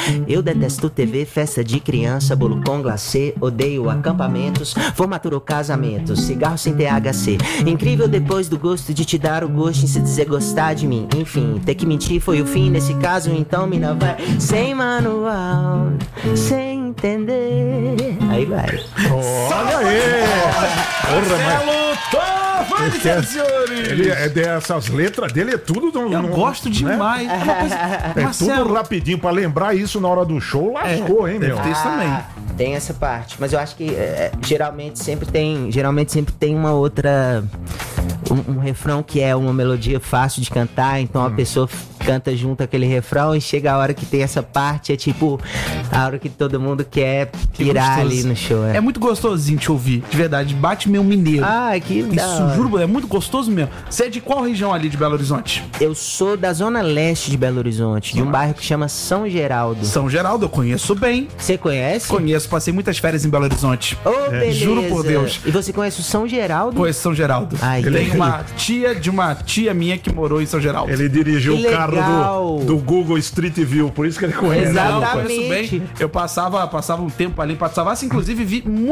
Eu detesto TV, festa de criança, bolo com glacê, odeio acampamentos, formatura ou casamentos, cigarro sem THC. Incrível depois do gosto de te dar o gosto em se dizer gostar de mim. Enfim, ter que mentir foi o fim nesse caso, então mina vai sem manual, sem entender. Aí vai. Olha aí! Marcelo Toffoli, senhoras e senhores! Ele é dessas letras dele, é tudo... Eu gosto demais. É uma coisa... É Marcelo, tudo rapidinho, pra lembrar isso na hora do show, lascou, hein, meu? deve ter isso também. Tem essa parte, mas eu acho que geralmente sempre tem uma outra, um refrão que é uma melodia fácil de cantar, então a pessoa canta junto aquele refrão e chega a hora que tem essa parte, é tipo a hora que todo mundo quer pirar ali no show. É muito gostosinho te ouvir, de verdade, bate meu mineiro. Ah, que da Isso, hora. juro, é muito gostoso mesmo. Você é de qual região ali de Belo Horizonte? Eu sou da zona leste de Belo Horizonte, de um bairro que chama São Geraldo. São Geraldo, eu conheço bem. Você conhece? Conheço, passei muitas férias em Belo Horizonte. Ô, beleza. Juro por Deus. E você conhece o São Geraldo? Conheço São Geraldo. Ai, que Tem legal. uma tia de uma tia minha que morou em São Geraldo. Ele dirigiu Que o carro legal. do Google Street View, por isso que ele conhece. Exato. Não, conheço Exatamente. bem. Eu passava um tempo ali, inclusive vi muito